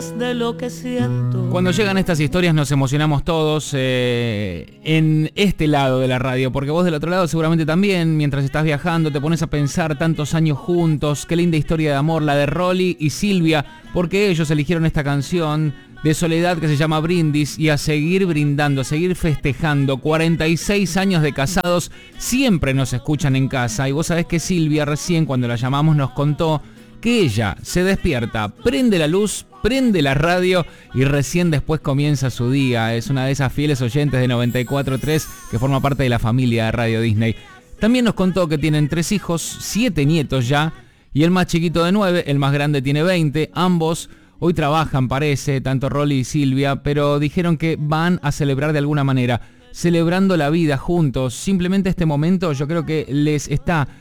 más de lo que siento. Cuando llegan estas historias nos emocionamos todos en este lado de la radio, porque vos del otro lado seguramente también, mientras estás viajando, te pones a pensar tantos años juntos, qué linda historia de amor, la de Rolly y Silvia, porque ellos eligieron esta canción de Soledad que se llama Brindis, y a seguir brindando, a seguir festejando. 46 años de casados, siempre nos escuchan en casa, y vos sabés que Silvia recién cuando la llamamos nos contó que ella se despierta, prende la luz, prende la radio y recién después comienza su día. Es una de esas fieles oyentes de 94.3 que forma parte de la familia de Radio Disney. También nos contó que tienen 3 hijos, 7 nietos ya, y el más chiquito de 9, el más grande tiene 20, ambos hoy trabajan, parece, tanto Rolly y Silvia, pero dijeron que van a celebrar de alguna manera, celebrando la vida juntos. Simplemente este momento yo creo que les está